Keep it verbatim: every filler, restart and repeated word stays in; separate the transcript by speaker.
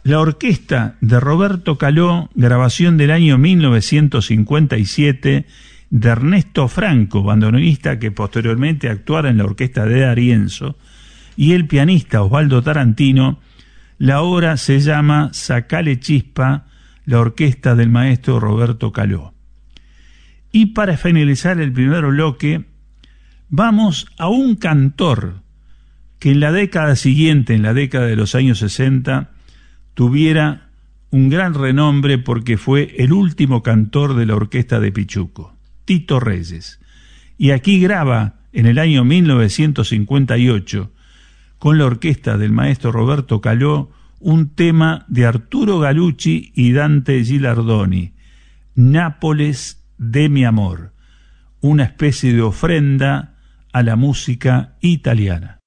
Speaker 1: La orquesta de Roberto Caló, grabación del año mil novecientos cincuenta y siete, de Ernesto Franco, bandoneonista que posteriormente actuara en la orquesta de D'Arienzo, y el pianista Osvaldo Tarantino. La obra se llama Sacale Chispa, la orquesta del maestro Roberto Caló. Y para finalizar el primer bloque, vamos a un cantor que en la década siguiente, en la década de los años sesenta, tuviera un gran renombre porque fue el último cantor de la orquesta de Pichuco, Tito Reyes. Y aquí graba en el año mil novecientos cincuenta y ocho, con la orquesta del maestro Roberto Caló, un tema de Arturo Galucci y Dante Gilardoni, Nápoles de mi amor, una especie de ofrenda a la música italiana.